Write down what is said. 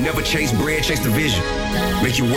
Never chase bread, chase the vision. Make you work.